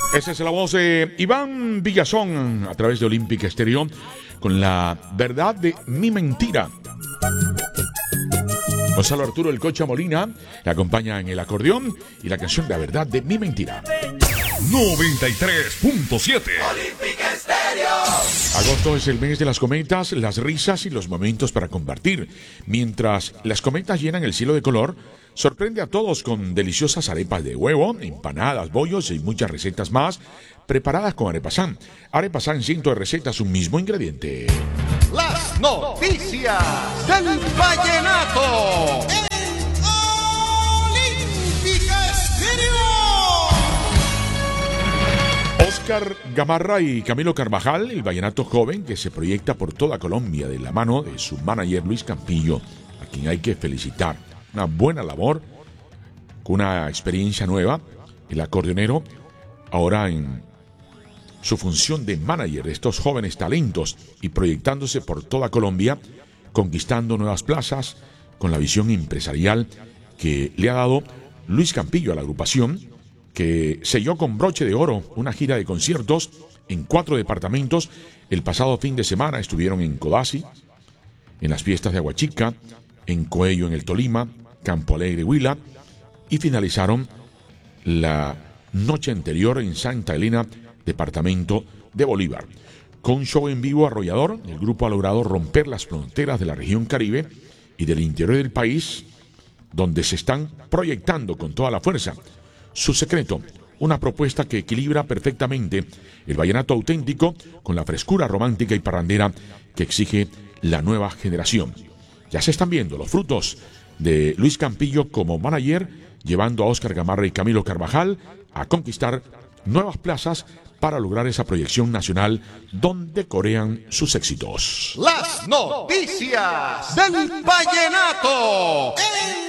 Esa es la voz de Iván Villazón a través de Olímpica Estéreo con la verdad de mi mentira. Gonzalo Arturo El Cocha Molina le acompaña en el acordeón y la canción La verdad de mi mentira. 93.7 Olímpica Estéreo. Agosto es el mes de las cometas, las risas y los momentos para compartir. Mientras las cometas llenan el cielo de color, sorprende a todos con deliciosas arepas de huevo, empanadas, bollos y muchas recetas más preparadas con Arepasán. Arepasán, cientos de recetas, un mismo ingrediente. Las noticias del vallenato en Olímpica Estéreo. Oscar Gamarra y Camilo Carvajal, el vallenato joven que se proyecta por toda Colombia de la mano de su manager Luis Campillo, a quien hay que felicitar. Una buena labor, con una experiencia nueva, el acordeonero, ahora en su función de manager de estos jóvenes talentos y proyectándose por toda Colombia, conquistando nuevas plazas con la visión empresarial que le ha dado Luis Campillo a la agrupación, que selló con broche de oro una gira de conciertos en 4 departamentos. El pasado fin de semana estuvieron en Codazzi, en las fiestas de Aguachica, en Coello en el Tolima, Campo Alegre Huila, y finalizaron la noche anterior en Santa Elena, departamento de Bolívar. Con show en vivo arrollador, el grupo ha logrado romper las fronteras de la región Caribe y del interior del país, donde se están proyectando con toda la fuerza. Su secreto, una propuesta que equilibra perfectamente el vallenato auténtico con la frescura romántica y parrandera que exige la nueva generación. Ya se están viendo los frutos de Luis Campillo como manager, llevando a Oscar Gamarra y Camilo Carvajal a conquistar nuevas plazas para lograr esa proyección nacional donde corean sus éxitos. Las noticias del vallenato en